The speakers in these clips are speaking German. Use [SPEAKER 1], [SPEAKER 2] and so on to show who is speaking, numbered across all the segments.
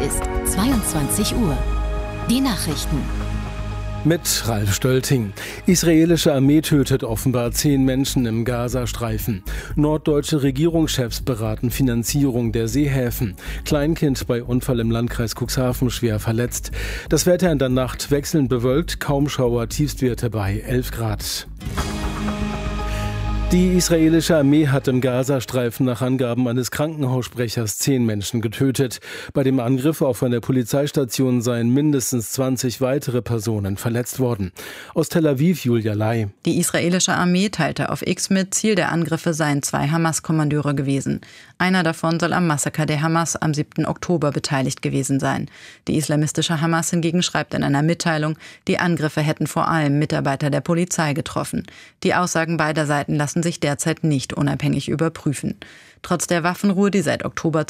[SPEAKER 1] ist 22 Uhr. Die Nachrichten.
[SPEAKER 2] Mit Ralf Stölting. Israelische Armee tötet offenbar 10 Menschen im Gazastreifen. Norddeutsche Regierungschefs beraten Finanzierung der Seehäfen. Kleinkind bei Unfall im Landkreis Cuxhaven schwer verletzt. Das Wetter in der Nacht wechselnd bewölkt, kaum Schauer, Tiefstwerte bei 11 Grad. Die israelische Armee hat im Gazastreifen nach Angaben eines Krankenhaussprechers 10 Menschen getötet. Bei dem Angriff auf eine Polizeistation seien mindestens 20 weitere Personen verletzt worden. Aus Tel Aviv, Julia Lai.
[SPEAKER 3] Die israelische Armee teilte auf X mit, Ziel der Angriffe seien 2 Hamas-Kommandeure gewesen. Einer davon soll am Massaker der Hamas am 7. Oktober beteiligt gewesen sein. Die islamistische Hamas hingegen schreibt in einer Mitteilung, die Angriffe hätten vor allem Mitarbeiter der Polizei getroffen. Die Aussagen beider Seiten lassen sich derzeit nicht unabhängig überprüfen. Trotz der Waffenruhe, die seit Oktober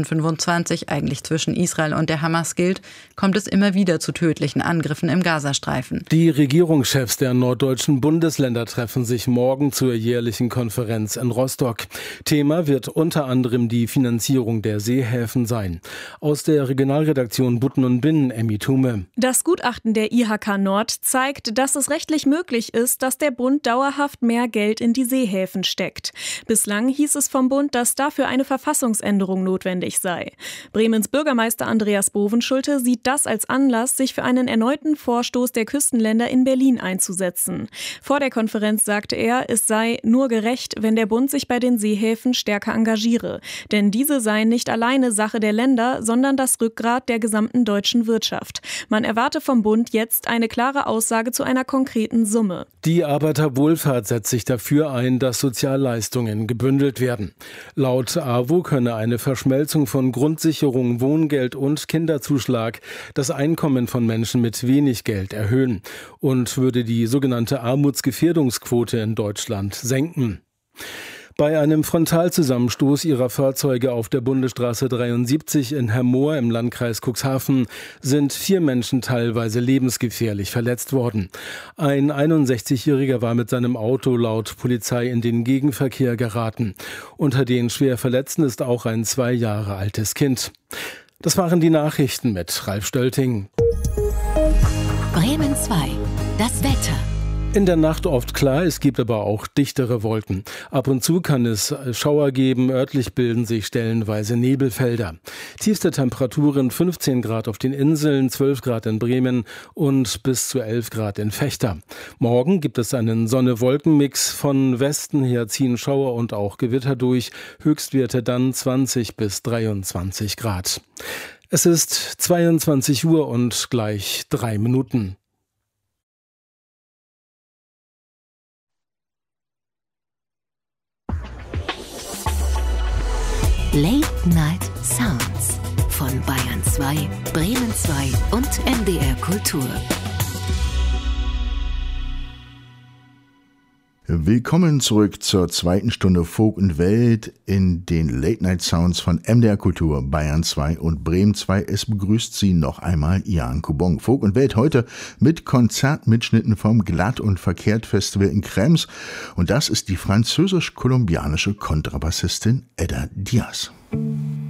[SPEAKER 3] 2025 eigentlich zwischen Israel und der Hamas gilt, kommt es immer wieder zu tödlichen Angriffen im Gazastreifen.
[SPEAKER 2] Die Regierungschefs der norddeutschen Bundesländer treffen sich morgen zur jährlichen Konferenz in Rostock. Thema wird unter anderem die Finanzierung der Seehäfen sein. Aus der Regionalredaktion Butten und Binnen, Emmy Thume.
[SPEAKER 4] Das Gutachten der IHK Nord zeigt, dass es rechtlich möglich ist, dass der Bund dauerhaft mehr Geld in die Seehäfen steckt. Bislang hieß es vom Bund, dass dafür eine Verfassungsänderung notwendig sei. Bremens Bürgermeister Andreas Bovenschulte sieht das als Anlass, sich für einen erneuten Vorstoß der Küstenländer in Berlin einzusetzen. Vor der Konferenz sagte er, es sei nur gerecht, wenn der Bund sich bei den Seehäfen stärker engagiere. Denn diese seien nicht alleine Sache der Länder, sondern das Rückgrat der gesamten deutschen Wirtschaft. Man erwarte vom Bund jetzt eine klare Aussage zu einer konkreten Summe.
[SPEAKER 2] Die Arbeiterwohlfahrt setzt sich dafür ein, dass Sozialleistungen gebündelt werden. Laut AWO könne eine Verschmelzung von Grundsicherung, Wohngeld und Kinderzuschlag das Einkommen von Menschen mit wenig Geld erhöhen und würde die sogenannte Armutsgefährdungsquote in Deutschland senken. Bei einem Frontalzusammenstoß ihrer Fahrzeuge auf der Bundesstraße 73 in Hermoor im Landkreis Cuxhaven sind 4 Menschen teilweise lebensgefährlich verletzt worden. Ein 61-Jähriger war mit seinem Auto laut Polizei in den Gegenverkehr geraten. Unter den schwer Verletzten ist auch ein 2 Jahre altes Kind. Das waren die Nachrichten mit Ralf Stölting.
[SPEAKER 1] Bremen 2. Das Wetter.
[SPEAKER 2] In der Nacht oft klar, es gibt aber auch dichtere Wolken. Ab und zu kann es Schauer geben, örtlich bilden sich stellenweise Nebelfelder. Tiefste Temperaturen 15 Grad auf den Inseln, 12 Grad in Bremen und bis zu 11 Grad in Vechta. Morgen gibt es einen Sonne-Wolken-Mix, von Westen her ziehen Schauer und auch Gewitter durch, Höchstwerte dann 20 bis 23 Grad. Es ist 22 Uhr und gleich 3 Minuten.
[SPEAKER 1] Late Night Sounds von Bayern 2, Bremen 2 und NDR Kultur.
[SPEAKER 5] Willkommen zurück zur zweiten Stunde Folk und Welt in den Late Night Sounds von MDR Kultur, Bayern 2 und Bremen 2. Es begrüßt Sie noch einmal Jan Kubong. Folk und Welt heute mit Konzertmitschnitten vom Glatt und Verkehrt Festival in Krems. Und das ist die französisch-kolumbianische Kontrabassistin Edda Diaz.